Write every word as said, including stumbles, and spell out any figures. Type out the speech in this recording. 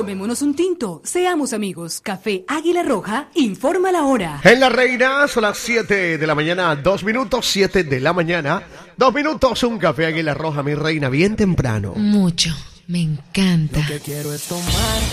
Tomémonos un tinto, seamos amigos. Café Águila Roja, informa la hora. En La Reina son las siete de la mañana, dos minutos, siete de la mañana, dos minutos, un café Águila Roja, mi reina, bien temprano. Mucho, me encanta. Lo que quiero es tomar